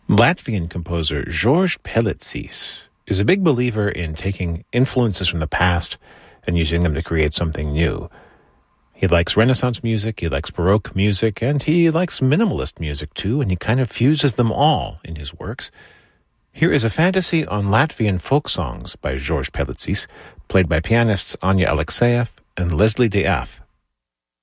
Latvian composer George Pellicis is a big believer in taking influences from the past and using them to create something new. He likes Renaissance music, he likes Baroque music, and he likes minimalist music too, and he kind of fuses them all in his works. Here is a fantasy on Latvian folk songs by George Pellicis, played by pianists Anya Alexeyev and Leslie Death.